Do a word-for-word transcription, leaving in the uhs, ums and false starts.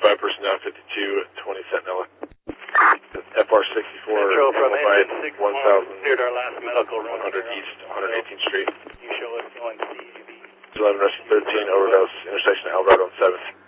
five personnel, fifty-two, twenty Sentinel. F R sixty-four, Metro from Mobile, engine six one one, thousand, cleared our last medical run. one hundred East, one hundred eighteenth Street. You show us going to the eleven Rescue thirteen, overdose, intersection Alvarado and seventh.